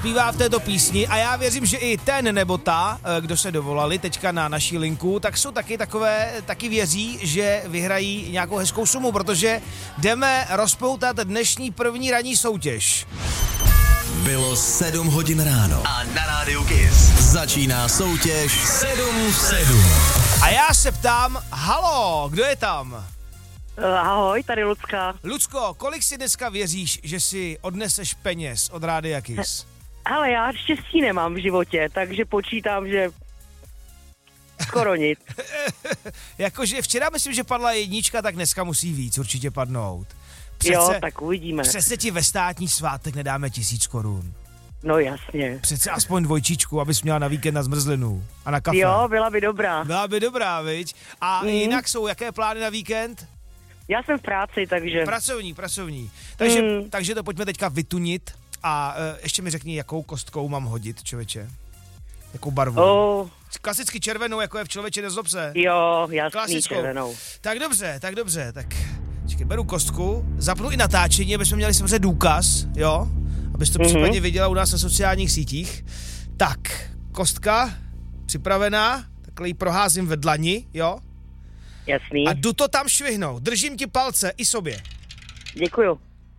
zpívá v této písni a já věřím, že i ten nebo ta, kdo se dovolali teďka na naší linku, tak jsou taky věří, že vyhrají nějakou hezkou sumu, protože jdeme rozpoutat dnešní první ranní soutěž. Bylo 7 hodin ráno a na rádiu Kiss začíná soutěž 7 v 7. A já se ptám, halo, kdo je tam? Ahoj, tady Lucka. Lucko, kolik si dneska věříš, že si odneseš peněz od Rádia Kiss? Ale já štěstí nemám v životě, takže počítám, že skoro nic. Jakože včera myslím, že padla 1, tak dneska musí víc určitě padnout. Jo, tak uvidíme. Přece ti ve státní svátek nedáme 1000 korun. No jasně. Přece aspoň 2, abys měla na víkend na zmrzlinu a na kafe. Jo, byla by dobrá. Byla by dobrá, viď? A jinak jsou jaké plány na víkend? Já jsem v práci, takže... Pracovní. Takže to pojďme teďka vytunit a ještě mi řekni, jakou kostkou mám hodit, člověče. Jakou barvu? Klasicky červenou, jako je v Člověče nezlob se. Jo, jasný, klasickou. červenou. Tak dobře. Tak čekaj, beru kostku, zapnu i natáčení, aby jsme měli samozřejmě důkaz, jo? Abys to případně viděla u nás na sociálních sítích. Tak, kostka připravená, takhle ji proházím ve dlani, jo? Jasný. A jdu to tam švihnout. Držím ti palce i sobě. Děkuju.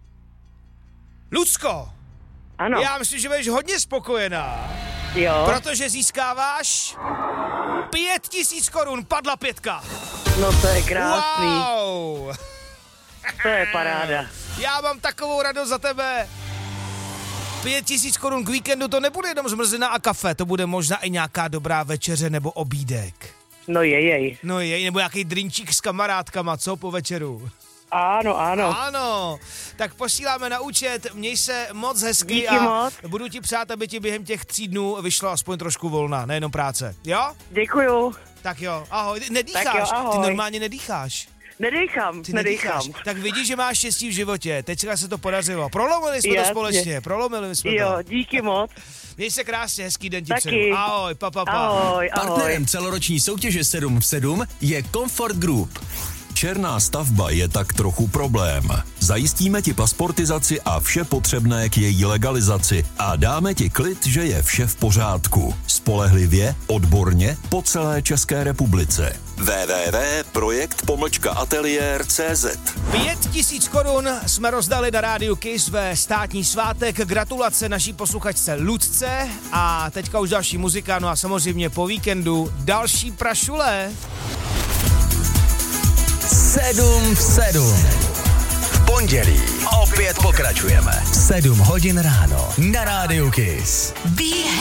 Lucko! Ano. Já myslím, že budeš hodně spokojená. Jo. Protože získáváš 5000 korun, padla 5. No to je krásný. Wow! To je paráda. Já mám takovou radost za tebe. 5000 korun k víkendu, to nebude jenom zmrzlina a kafe, to bude možná i nějaká dobrá večeře nebo obídek. No jej. Nebo nějaký drinčík s kamarádkama, co po večeru? Ano. Tak posíláme na účet, měj se moc hezky. Díky a moc. Budu ti přát, aby ti během těch 3 dnů vyšlo aspoň trošku volna, nejenom práce, jo? Děkuju. Tak jo, ahoj, nedýcháš, Tak jo, ahoj. Ty normálně nedýcháš. Nedýchám. Tak vidíš, že máš štěstí v životě, teď se to podařilo. Prolomili jsme to společně, Jo, díky moc. Měj se krásně, hezký den ti Taky. přeju. Ahoj, pa. Ahoj. Partnerem celoroční soutěže 7 v 7 je Comfort Group. Černá stavba je tak trochu problém. Zajistíme ti pasportizaci a vše potřebné k její legalizaci a dáme ti klid, že je vše v pořádku. Spolehlivě, odborně, po celé České republice. www.projekt-ateliér.cz 5000 korun jsme rozdali na rádiu Kiss ve státní svátek. Gratulace naší posluchačce Lucce a teďka už další muzika, no a samozřejmě po víkendu další prašule. 7 v 7. V pondělí opět pokračujeme. 7 hodin ráno na rádiu Kiss.